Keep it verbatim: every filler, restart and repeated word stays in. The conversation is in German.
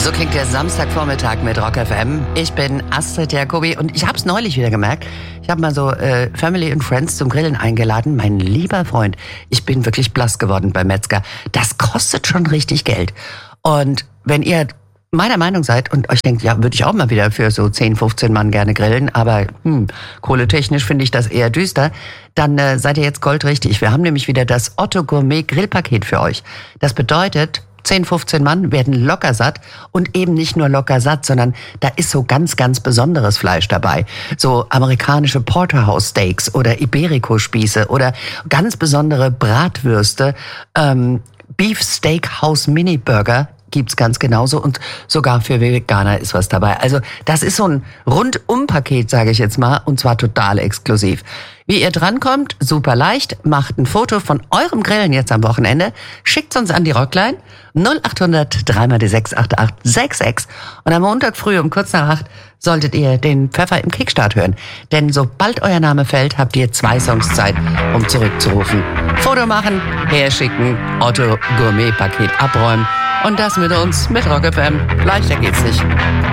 So klingt der Samstagvormittag mit Rock F M. Ich bin Astrid Jacobi und ich habe es neulich wieder gemerkt. Ich habe mal so äh, Family and Friends zum Grillen eingeladen. Mein lieber Freund, ich bin wirklich blass geworden beim Metzger. Das kostet schon richtig Geld. Und wenn ihr meiner Meinung seid und euch denkt, ja, würde ich auch mal wieder für so zehn, fünfzehn Mann gerne grillen, aber hm, kohletechnisch finde ich das eher düster, dann äh, seid ihr jetzt goldrichtig. Wir haben nämlich wieder das Otto Gourmet Grillpaket für euch. Das bedeutet, zehn, fünfzehn Mann werden locker satt und eben nicht nur locker satt, sondern da ist so ganz, ganz besonderes Fleisch dabei. So amerikanische Porterhouse Steaks oder Iberico-Spieße oder ganz besondere Bratwürste, ähm, Beef Steakhouse Mini Burger gibt's ganz genauso und sogar für Veganer ist was dabei. Also das ist so ein Rundum-Paket, sage ich jetzt mal, und zwar total exklusiv. Wie ihr drankommt, super leicht, macht ein Foto von eurem Grillen jetzt am Wochenende, schickt's uns an die Rockline null acht hundert drei mal die sechs acht acht sechs sechs und am Montag früh um kurz nach acht solltet ihr den Pfeffer im Kickstart hören. Denn sobald euer Name fällt, habt ihr zwei Songs Zeit, um zurückzurufen. Foto machen, herschicken, Otto Gourmet Paket abräumen und das mit uns, mit Rock F M. Leichter geht's nicht.